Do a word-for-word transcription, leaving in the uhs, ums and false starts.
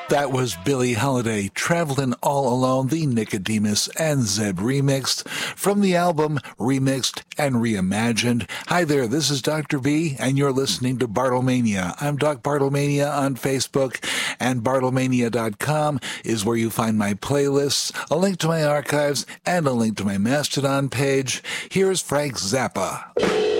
That was Billie Holiday, Travelin' All Alone, the Nicodemus and Zeb remixed from the album Remixed and Reimagined. Hi there, this is Doctor B, and you're listening to Bartlemania. I'm Doc Bartlemania on Facebook, and bartlemania dot com is where you find my playlists, a link to my archives, and a link to my Mastodon page. Here's Frank Zappa.